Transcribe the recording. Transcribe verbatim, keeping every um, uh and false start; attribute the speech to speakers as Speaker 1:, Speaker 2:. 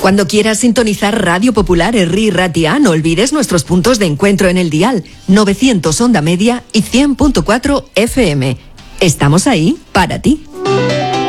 Speaker 1: Cuando quieras sintonizar Radio Popular Herri Ratia, no olvides nuestros puntos de encuentro en el dial novecientos onda media y cien punto cuatro F M. Estamos ahí para ti.